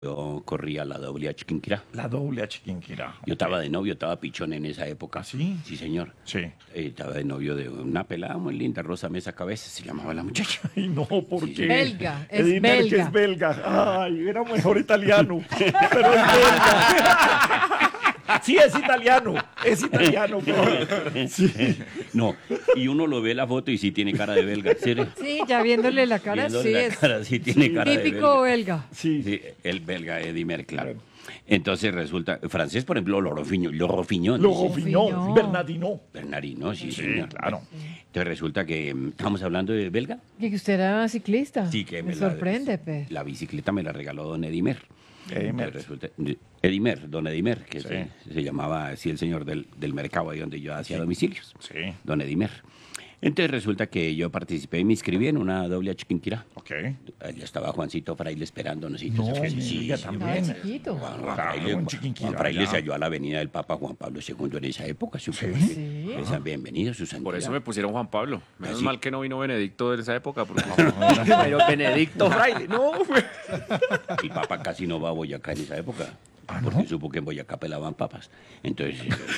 Yo corría la doble a Chiquinquirá. La doble a Chiquinquirá. Yo estaba de novio, estaba pichón en esa época. ¿Ah, sí? Sí, señor. Sí. Estaba de novio de una pelada muy linda, Rosa Mesa Cabeza, se llamaba la muchacha. Ay, no, ¿por Sí, qué? sí. Belga, es Eddie Merckx belga. es belga. Ay, era mejor italiano, pero es belga. Sí, es italiano, pero... Sí. No, y uno lo ve la foto y sí tiene cara de belga. ¿Serio? Sí, ya viéndole la cara, Viéndole sí la es cara, sí tiene cara de típico belga. belga. Sí. Sí, el belga Eddie Merckx, claro. Entonces resulta, francés, por ejemplo, Lorofiñón. Logofiñón, Bernardino. Bernardino, sí, Sí, señor. claro. Entonces resulta que estamos hablando de belga. Y que usted era ciclista. Sí, que me sorprende, pe. La bicicleta me la regaló don Edimer. Eddie Merckx. Resulta, Edimer, don Edimer, que Sí. se llamaba así el señor del mercado ahí donde yo hacía domicilios. Sí. Don Edimer. Entonces resulta que yo participé y me inscribí en una doble a Chiquinquirá. Ok. Allá estaba Juancito Fraile esperándonos. Y No, entonces, me diga también. Estaba chiquito. Juan Claro, Fraile, en Chiquinquirá, Juan Fraile ya. se halló a la avenida del Papa Juan Pablo II en esa época. Sí. Bienvenido, su santidad. Por eso me pusieron Juan Pablo. Menos Así. mal que no vino Benedicto de esa época. Porque... Pero Benedicto Fraile, no. El Papa casi no va a Boyacá en esa época. ¿Ah, no? Porque supo que en Boyacá pelaban papas. Entonces,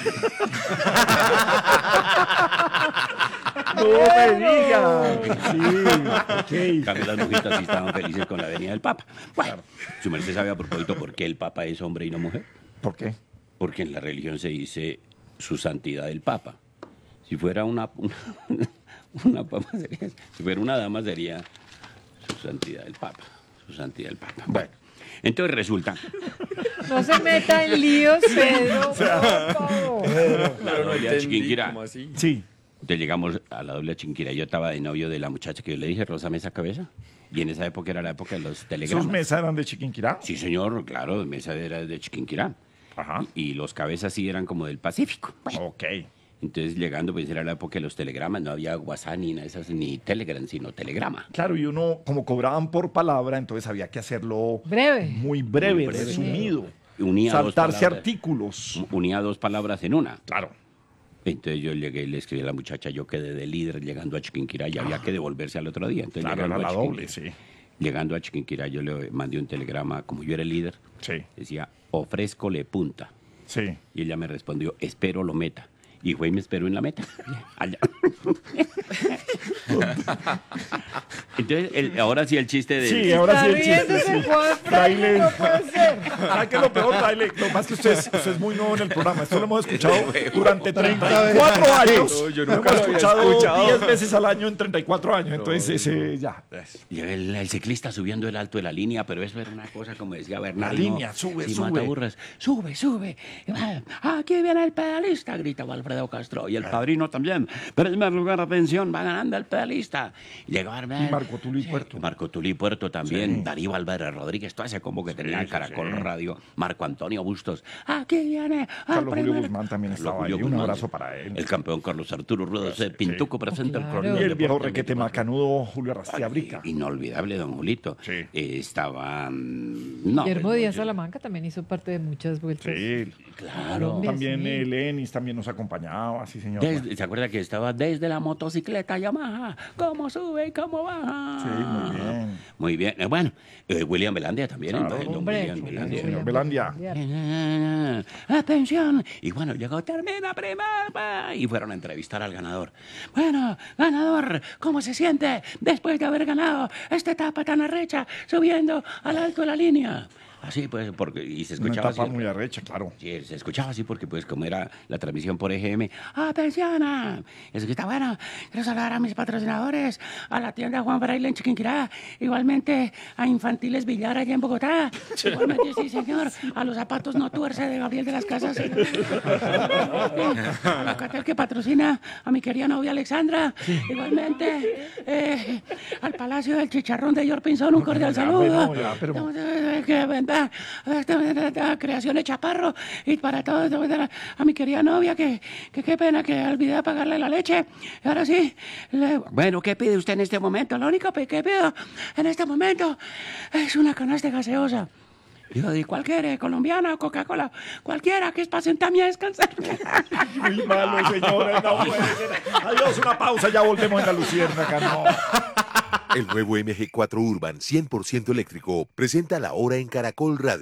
No me diga. Sí, ok. cambio las mujitas sí estaban felices con la venida del Papa. Bueno, su merced sabe a propósito por qué el Papa es hombre y no mujer. ¿Por qué? Porque en la religión se dice su santidad el Papa. Si fuera una papa sería, si fuera una dama sería su santidad el Papa. Su santidad el Papa. Bueno, entonces resulta. No se meta en líos, Pedro. por favor. La doble a Chiquinquirá. ¿Cómo así? Sí. Entonces llegamos a la doble a Chiquinquirá. Yo estaba de novio de la muchacha que yo le dije, Rosa Mesa Cabeza. Y en esa época era la época de los ¿Esos telegramas. mesas eran de Chiquinquirá? Sí, señor, claro, Mesa era de Chiquinquirá. Ajá. Y los cabezas sí eran como del Pacífico. Bueno, Ok. entonces llegando, pues era la época de los telegramas. No había WhatsApp ni nada de esas, ni Telegram, sino telegrama. Claro, y uno, como cobraban por palabra, entonces había que hacerlo Breve. muy breve, Muy breve. resumido. Unía dos Saltarse palabras. artículos. Unía dos palabras en una. Claro. Entonces yo llegué y le escribí a la muchacha, yo quedé de líder llegando a Chiquinquirá y había que devolverse al otro día. Entonces, Claro, llegando era a la doble, Chiquinquirá- sí. Llegando a Chiquinquirá yo le mandé un telegrama, como yo era el líder, Sí, decía, ofrézcole punta. sí. Y ella me respondió, espero lo meta. Y fue y me esperó en la meta. Allá. Entonces, ahora sí el chiste de... Sí, ahora sí el Está chiste. riéndose, Sí. Juan Fraile, no puede ser. ¿Sabes qué es lo peor, Fraile? Lo más que usted es muy nuevo en el programa. Esto lo hemos escuchado durante 34 años. No, yo Lo nunca hemos lo había escuchado escuchado. 10 veces al año en 34 años. Entonces, ese ya. Y el ciclista subiendo el alto de la línea, pero eso era una cosa como decía Bernardo. línea, sube, sí, sube. Mataburras, sube, sube. Aquí viene el pedalista, gritaba Alfredo Castro. Y el padrino también. Primer lugar, atención, va ganando el pedalista. Llegó Y Marco Tulio Puerto. Marco Tulio Puerto también. Sí. Darío Álvarez Rodríguez, todo ese combo que tenía sí, Caracol sí. Radio. Marco Antonio Bustos. Aquí viene. el Carlos Julio primer- Guzmán también Carlos estaba Julio ahí. Un Guzmán. abrazo para él. El campeón Carlos Arturo Ruedas. Pintuco presenta el claro. cronómetro Y el viejo deportivo. requete macanudo Julio Arrastia Brica. Inolvidable, don Julito. Sí. Estaba. No, Guillermo pues, Díaz yo- Salamanca también hizo parte de muchas vueltas. Sí. Claro. Colombia, También sí. Lenis también nos acompañaba. Sí, señor. ¿Se acuerda que estaba desde la motocicleta Yamaha? ¿Cómo sube y cómo baja? Sí, muy bien. Muy bien. Bueno, William Belandia también. Claro. el don Hombre, William chulo, Belandia. Señor Belandia. Atención. Y bueno, llegó, termina primero. Y fueron a entrevistar al ganador. Bueno, ganador, ¿cómo se siente después de haber ganado esta etapa tan arrecha subiendo al alto de la línea? Así pues, porque, y se Una escuchaba etapa así. muy arrecha, claro. Sí, se escuchaba así porque, pues, como era la transmisión por EGM, ¡atención! Es que está bueno. Quiero saludar a mis patrocinadores, a la tienda Juan Fraile en Chiquinquirá, igualmente a Infantiles Villar allá en Bogotá, igualmente, sí, señor, a los zapatos No Tuerce de Gabriel de las Casas, a la Catel que patrocina a mi querida novia Alexandra, igualmente al Palacio del Chicharrón de George Pinzón, un cordial Ya, saludo. bueno, ya, pero- Que venda Creaciones Chaparro y para todos a mi querida novia que qué pena que olvidé pagarle la leche. Y ahora sí, bueno, ¿qué pide usted en este momento? Lo único que pido en este momento es una canasta gaseosa. Yo digo, ¿cuál quiere? ¿Colombiana o Coca-Cola? Cualquiera, que es para sentarme a descansar. Muy malo, señores. No puede ser. Adiós, una pausa. Ya volvemos en la Luciérnaga. No. El nuevo MG4 Urban 100% eléctrico presenta la hora en Caracol Radio.